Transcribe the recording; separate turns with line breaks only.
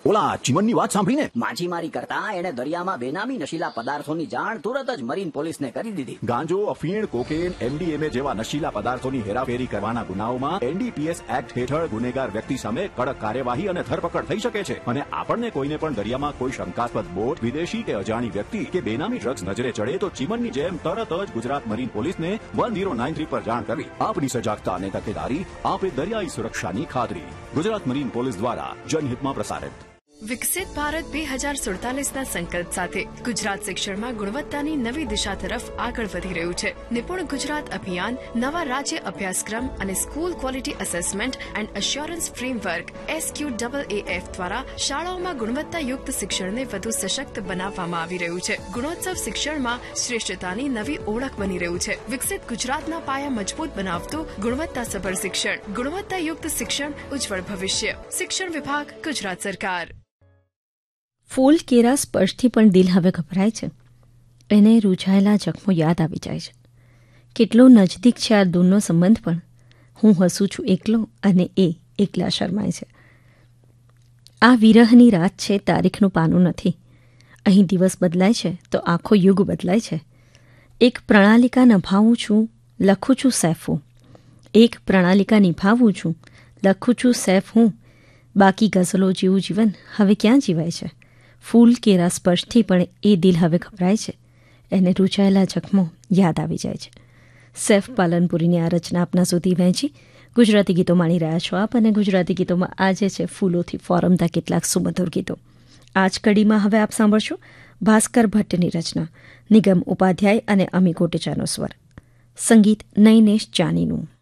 ઓલા ચીમનની વાત સાંભળીને?
માછીમારી કરતા એણે દરિયામાં બેનામી નશીલા પદાર્થોની જાણ તુરત જ મરીન પોલીસને કરી દીધી.
ગાંજો, અફીણ, કોકેન, MDMA જેવા નશીલા પદાર્થોની હેરાફેરી કરવાના ગુનાઓમાં NDPS એક્ટ હેઠળ ગુનેગાર વ્યક્તિ સામે કડક કાર્યવાહી અને ધરપકડ થઈ શકે છે. અને આપણને કોઈને પણ દરિયામાં કોઈ શંકાસ્પદ બોટ, વિદેશી કે અજાણી વ્યક્તિ કે બેનામી ડ્રગ્સ નજરે ચડે તો ચીમનની જેમ તરત જ ગુજરાત મરીન પોલીસને 1093 પર જાણ કરવી. આપની સજાગતા અને તકેદારી આપે દરિયાઈ સુરક્ષાની ખાતરી. ગુજરાત મરીન પોલીસ દ્વારા જનહિતમાં પ્રસારિત.
વિકસિત ભારત 2047ના સંકલ્પ સાથે ગુજરાત શિક્ષણમાં ગુણવત્તાની નવી દિશા તરફ આગળ વધી રહ્યું છે. નિપુણ ગુજરાત અભિયાન નવા રાજ્ય અભ્યાસક્રમ અને school quality assessment and assurance framework SQAAF દ્વારા શાળાઓમાં ગુણવત્તાયુક્ત શિક્ષણને વધુ સશક્ત બનાવવામાં આવી રહ્યું છે. ગુણોત્સવ શિક્ષણમાં શ્રેષ્ઠતાની નવી ઓળખ બની રહ્યું છે. વિકસિત ગુજરાતના પાયા મજબૂત બનાવતું ગુણવત્તાસભર શિક્ષણ, ગુણવત્તાયુક્ત શિક્ષણ, ઉજ્જવળ ભવિષ્ય. શિક્ષણ વિભાગ, ગુજરાત સરકાર.
ફૂલ કેરા સ્પર્શથી પણ દિલ હવે ગભરાય છે. એને રૂઝાયેલા જખમો યાદ આવી જાય છે. કેટલો નજદીક છે આ દૂરનો સંબંધ પણ. હું હસું છું એકલો અને એ એકલા શરમાય છે. આ વિરહની રાત છે, તારીખનું પાનું નથી. અહીં દિવસ બદલાય છે તો આખો યુગ બદલાય છે. એક પ્રણાલિકા નિભાવું છું, લખું છું સૈફ હું. એક પ્રણાલિકા નિભાવું છું, લખું છું સૈફ હું. બાકી ગઝલો જેવું જીવન હવે ક્યાં જીવાય છે. ફૂલ કેરા સ્પર્શથી પણ એ દિલ હવે ગભરાય છે. એને રૂંચાયેલા જખમો યાદ આવી જાય છે. સૈફ પાલનપુરીની આ રચના આપના સુધી વહેંચી. ગુજરાતી ગીતો માણી રહ્યા છો આપ, અને ગુજરાતી ગીતોમાં આજે છે ફૂલોથી ફોરમતા કેટલાક સુમધુર ગીતો. આ જ કડીમાં હવે આપ સાંભળશો ભાસ્કર ભટ્ટની રચના, નિગમ ઉપાધ્યાય અને અમી કોટેચાનો સ્વર, સંગીત નૈનેશ જાનીનું.